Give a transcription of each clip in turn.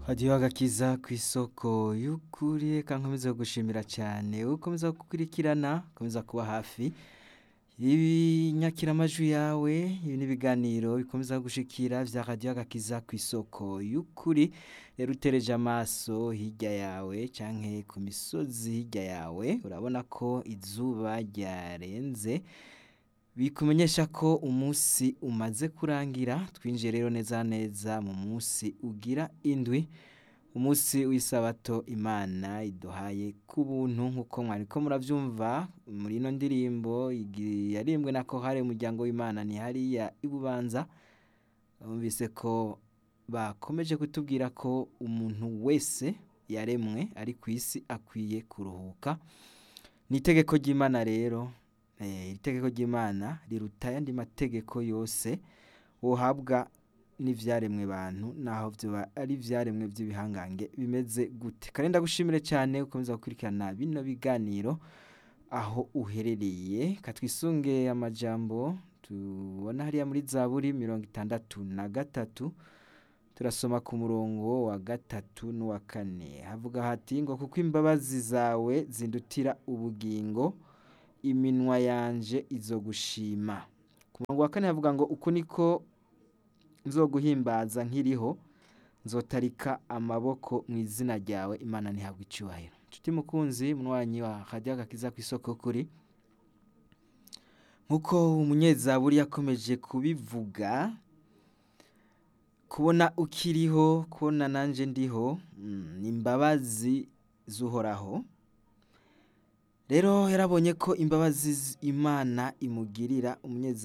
Hadiyo agakiza kw'isoko y'ukuri eka nkomeza gushimira cyane ukomeza gukurikirana ukomeza kuba hafi y'inyakiramajwi yawe ibi n'ibiganiro bikomeza gushikira vya hadiyo agakiza kw'isoko y'ukuri rero utereje amaso hirya yawe canke ku misozi hirya yawe urabona ko izuba ryarenze bikumenyesha ko umunsi umaze kurangira twinjiye rero neza neza mu munsi ugira indwi umunsi w'isabato imana iduhaye ku buntu nk'uko mwariko muravyumva muri ino ndirimbo yarimbwe na kohare umuryango w'imana ni hariya ibubanza bumvise ko bakomeje kutubwira ko umuntu wese yaremwe ari ku isi akwiye kuruhuka ni itegeko ry'imana rero itegeko ry'imana riruta ayandi mategeko yose wohabwa n'ivyaremwe bantu naho vyoba ari ivyaremwe vy'ibihangange bimeze gute kandi ndagushimire cyane ukomeza gukurikirana bino biganiro aho uherereye katwisunge amajambo tubona hariya muri zaburi 63 turasoma ku murongo wa 3 n'uwa 4 havuga hati ngo kuko imbabazi zawe zindutira ubugingo iminwa yanje izogushima ku murongo wa 4 havuga ngo uko niko nzoguhimbaza nkiriho nzotarika amaboko mu izina ryawe imana ntihabwe icyubahiro nshuti mukunzi munwanyi wa hadiyo agakiza kw'isoko kuri nkuko umunyezaburi yakomeje kubivuga kubona ukiriho kubona nanje ndiho imbabazi zuhoraho rero yarabonye ko imbabazi imana imugirira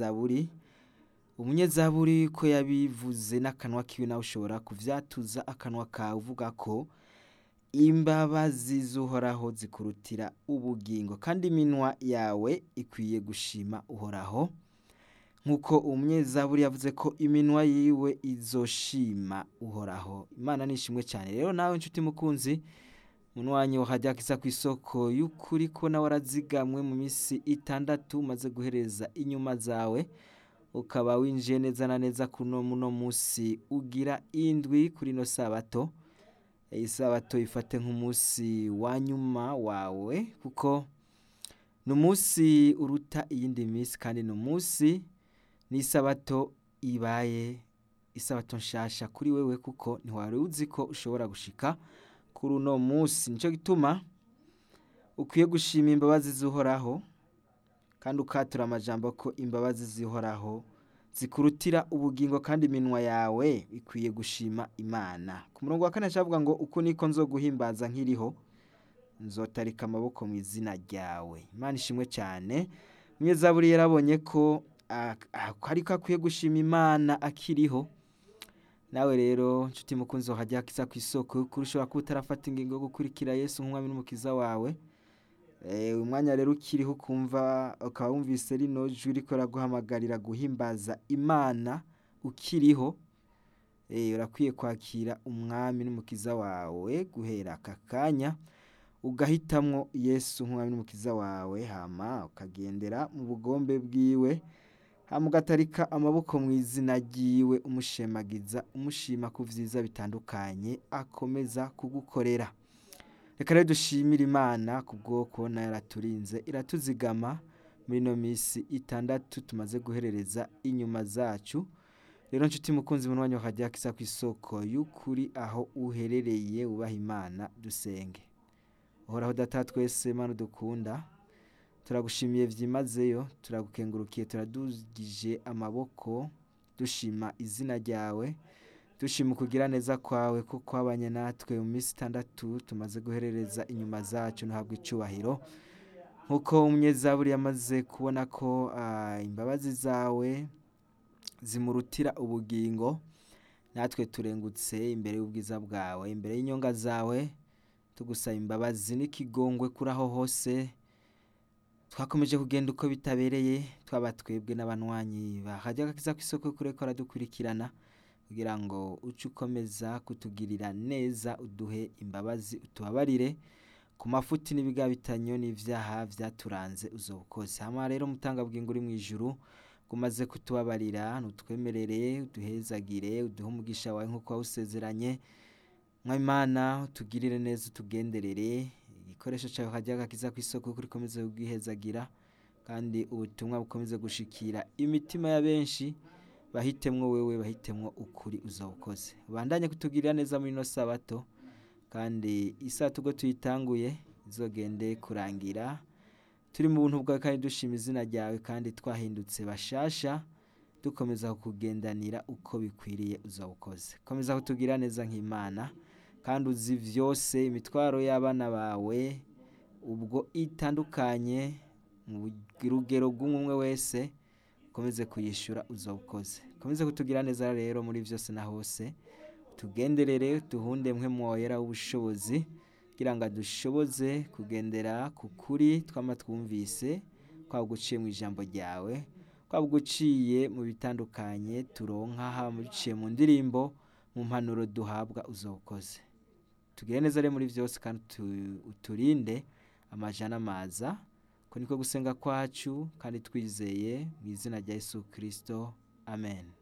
umunyezaburi ko yabivuze n'akanwa kiwe nawe ushobora kuvyatuza akanwa kawe uvuga ko imbabazi zuhoraho zikurutira ubugingo kandi iminwa yawe ikwiye gushima uhoraho nk'uko umunyezaburi yavuze ko iminwa yiwe izoshima uhoraho imana nishimwe cyane rero nawe nshuti mukunzi munwanyi wa hadiyo agakiza kw'isoko y'ukuri ko nawe warazigamwe mu minsi 6 umaze guhereza inyuma zawe ukaba winjiye neza na neza kuno muno munsi ugira indwi kuri no sabato isabato ifate nk'umunsi wa nyuma wawe kuko n'umunsi uruta iyindi minsi kandi n'umunsi n'isabato ibaye isabato nshasha kuri wewe kuko ntiwari uzi ko ushobora gushika kuri uno munsi nico gituma ukwiye gushima imbabazi zuhoraho kandi ukatura amajambo ko imbabazi zihoraho zikurutira ubugingo kandi iminwa yawe ikwiye gushima imana ku murongo wa 4 avuga ngo uko niko nzoguhimbaza nkiriho nzotarika amaboko mu izina ryawe imana ishimwe cyane Munyezaburi yarabonye ko ariko akwiye gushima imana akiriho nawe rero nshuti mukunzi hadiyo agakiza kw'isoko ushobora kuba utarafata ingingo yo gukurikira Yesu nk'umwami n'umukiza wawe umwanya rero ukiriho ukumva ukaba wumvise rino jwi riko raguhamagarira guhimbaza imana ukiriho urakwiye kwakira umwami n'umukiza wawe guhera aka kanya ugahitamwo Yesu nk'umwami n'umukiza wawe hama ukagendera mu bugombe bwiwe hama ugatarika amaboko mu izina ryiwe umushemagiza umushima ku vyiza bitandukanye akomeza kugukorera reka rero dushimira imana kubwo kubona yaraturinze iratuzigama muri no misi 6 tumaze guherereza inyuma zacu rero nshuti mukunzi munwanyi wa hadiyo agakiza kw'isoko y'ukuri aho uherereye ubaha imana dusenge uhoraho data twese mana dukunda turagushimiye vyimazeyo turagukengurukiye turadugije amaboko dushima izina ryawe dushima kugira neza kwawe kuko abanye natwe mu minsi 6 tumaze guherereza inyuma zacu ntabwo icubahiro nkuko umunyezaburi yamaze kubona ko imbabazi zawe zimurutira ubugingo natwe turengutse imbere y'ubwiza bwawe imbere y'inyonga zawe tugusaba imbabazi n'ikigongwe kuri aho hose twakomeje kugenda uko bitabereye twabatwebwe n'abanywanyi ba hadiyo agakiza kw'isoko kureko aradukurikirana kugira ngo uce ukomeza kutugirira neza uduhe imbabazi utubabarire ku mafuti n'ibigabitanyo n'ivyaha vyaturanze uzobukoze hama rero mutanga bw'ingo uri mw'ijuru kumaze kutubabarira nutwemerere uduhezagire uduhe umugisha wawe nk'uko wawusezeranye Mwimana utugirire neza utugenderere igikoresho cyawe hajya gakiza ku isoko kuri komeze ubwihezagira kandi ubutumwa bukomeze gushikira imitima ya benshi bahitemwo wewe bahitemwo ukuri uzawukoze ubandanye kutugirira neza muri no sabato kandi isato ubwo tuyitanguye izogende kurangira turi mu buntu bwawe kandi dushima izina ryawe kandi twahindutse bashasha dukomeza kugendanira uko bikwiriye uzawukoze komeza kutugira neza nk'Imana kandi uzi vyose imitwaro y'abana bawe ubwo itandukanye mu rugero rw'umwe wese komeze kuyishura uzawukoze komeze kutugira neza rero muri vyose na hose tugenderere tuhunde mwe mwoyera w'ubushobozi kugira ngo dushoboze kugendera ku kuri twama twumvise kwaguciye mu ijambo ryawe kwaguciye mu bitandukanye turonka ha muciye mu ndirimbo mu mpanuro duhabwa uzawukoze tugire neza rero muri vyose kandi uturinde amajana maza ko niko gusenga kwacu kandi twizeye mu izina rya Yesu Kristo amen.